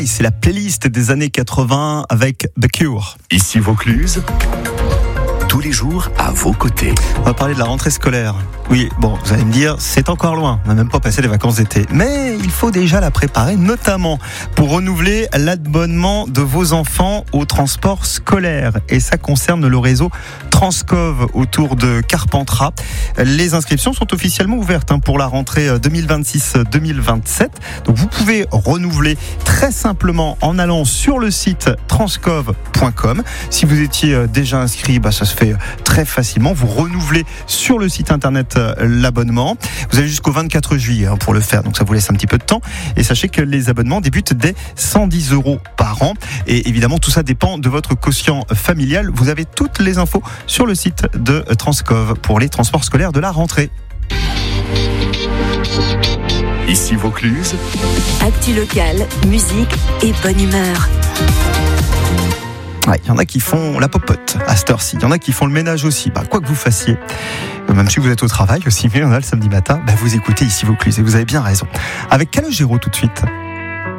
C'est la playlist des années 80 avec The Cure. Ici Vaucluse, tous les jours à vos côtés. On va parler de la rentrée scolaire. Oui, bon, vous allez me dire, c'est encore loin. On n'a même pas passé les vacances d'été. Mais il faut déjà la préparer, notamment pour renouveler l'abonnement de vos enfants au transport scolaire. Et ça concerne le réseau Transcov autour de Carpentras. Les inscriptions sont officiellement ouvertes pour la rentrée 2026-2027. Donc vous pouvez renouveler très simplement en allant sur le site transcov.com. Si vous étiez déjà inscrit, ça se fait très facilement. Vous renouvelez sur le site internet l'abonnement. Vous avez jusqu'au 24 juillet pour le faire, donc ça vous laisse un petit peu de temps. Et sachez que les abonnements débutent dès 110 € par an. Et évidemment, tout ça dépend de votre quotient familial. Vous avez toutes les infos sur le site de Transcov pour les transports scolaires de la rentrée. Ici Vaucluse, actu locale, musique et bonne humeur. Il y en a qui font la popote à cette heure-ci, il y en a qui font le ménage aussi, quoi que vous fassiez, même si vous êtes au travail aussi, mais il y en a le samedi matin, vous écoutez Ici Vaucluse et vous avez bien raison. Avec Calogero tout de suite.